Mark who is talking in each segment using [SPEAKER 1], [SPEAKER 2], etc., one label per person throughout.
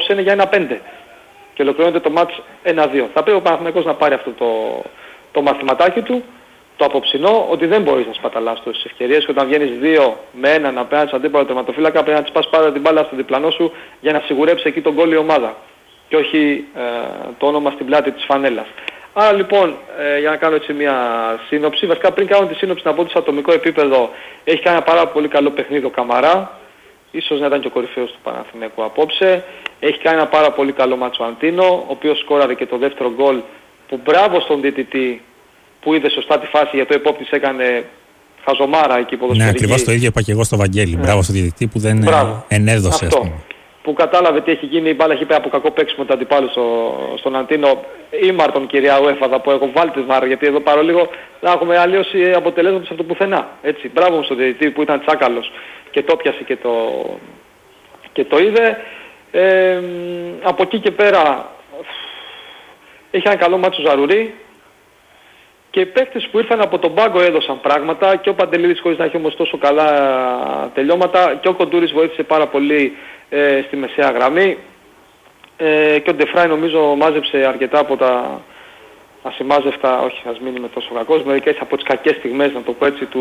[SPEAKER 1] απόψε είναι για 1-5 και ολοκληρώνεται το μάτς 1-2. Θα πρέπει ο Παναθηναϊκός να πάρει αυτό το μαθηματάκι του, το απόψινό, ότι δεν μπορείς να σπαταλάς τόσες ευκαιρίες και όταν βγαίνεις 2 με 1 απέναντι στον αντίπαλο τερματοφύλακα πρέπει να της πας πάρα την μπάλα στον διπλανό σου για να σιγουρέψει εκεί τον γκολ η ομάδα και όχι το όνομα στην πλάτη της φανέλας. Άρα λοιπόν, για να κάνω έτσι μια σύνοψη, βασικά πριν κάνω τη σύνοψη να πω ότι σε ατομικό επίπεδο έχει κάνει ένα πάρα πολύ καλό παιχνίδι ο Καμαρά, ίσως να ήταν και ο κορυφαίος του Παναθηναϊκού απόψε. Έχει κάνει ένα πάρα πολύ καλό μάτσο ο Αντίνο, ο οποίος σκόραρε και το δεύτερο γκολ, που μπράβο στον διαιτητή που είδε σωστά τη φάση, γιατί ο επόπτης έκανε χαζομάρα εκεί ποδοσφαιρική.
[SPEAKER 2] Ναι, ακριβώς το ίδιο είπα και εγώ στο Βαγγέλη. Μπράβο στον διαιτητή που δεν ενέδωσε.
[SPEAKER 1] Αυτό. Που κατάλαβε τι έχει γίνει, η μπάλα έχει πάει από κακό παίξιμο του αντιπάλου στον Αντίνο. Ήμαρτον κυρία UEFA, θα πω εγώ, βάλτε βάρο, γιατί εδώ παρόλίγο να έχουμε αλλίωση αποτελέσματος από το πουθενά. Έτσι, μπράβο στον διαιτητή που ήταν τσάκαλος και το πιασε και το είδε. Από εκεί και πέρα έχει ένα καλό μάτσο Ζαρουρί και οι παίκτες που ήρθαν από τον πάγκο έδωσαν πράγματα και ο Παντελίδης, χωρίς να έχει όμως τόσο καλά τελειώματα, και ο Κοντούρης βοήθησε πάρα πολύ στη μεσαία γραμμή και ο Ντεφράι νομίζω μάζεψε αρκετά από τα ασημάζευτα, όχι ας μην είμαι τόσο κακός, μερικές από τις κακές στιγμές, να το πω έτσι,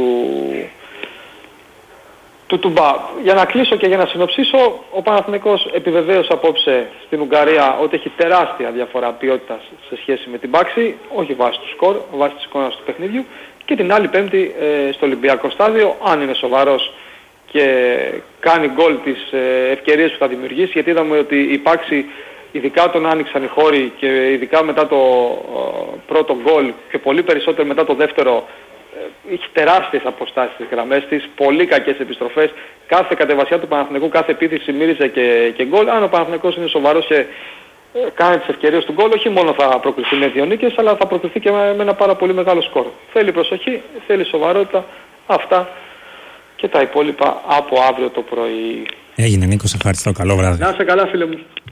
[SPEAKER 1] του Τουμπά. Για να κλείσω και για να συνοψίσω, ο Παναθηναϊκός επιβεβαίωσε απόψε στην Ουγγαρία ότι έχει τεράστια διαφορά ποιότητας σε σχέση με την Πάξη, όχι βάσει του σκορ, βάσει της εικόνας του παιχνίδιου, και την άλλη Πέμπτη στο Ολυμπιακό στάδιο, αν είναι σοβαρός και κάνει γκολ τις ευκαιρίες που θα δημιουργήσει, γιατί είδαμε ότι η Πάξη, ειδικά όταν άνοιξαν οι χώροι και ειδικά μετά το πρώτο γκολ και πολύ περισσότερο μετά το δεύτερο, έχει τεράστιες αποστάσεις στις γραμμές της, πολύ κακές επιστροφές, κάθε κατεβασιά του Παναθηναϊκού, κάθε επίθεση μύριζε και γκολ. Αν ο Παναθηναϊκός είναι σοβαρός και κάνει τις ευκαιρίες του γκολ, όχι μόνο θα προκριθεί με 2 νίκες, αλλά θα προκριθεί και με ένα πάρα πολύ μεγάλο σκορ. Θέλει προσοχή, θέλει σοβαρότητα, αυτά και τα υπόλοιπα από αύριο το πρωί.
[SPEAKER 2] Έγινε Νίκο, σε ευχαριστώ, καλό βράδυ.
[SPEAKER 1] Να είσαι καλά φίλε μου.